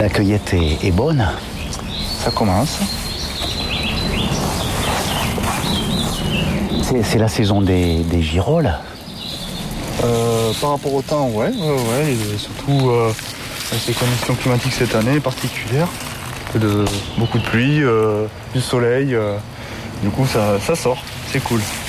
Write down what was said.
La cueillette est bonne. Ça commence. C'est la saison des girolles. Par rapport au temps, ouais. Et surtout avec les conditions climatiques cette année particulières. Beaucoup de pluie, du soleil. Du coup, ça sort. C'est cool.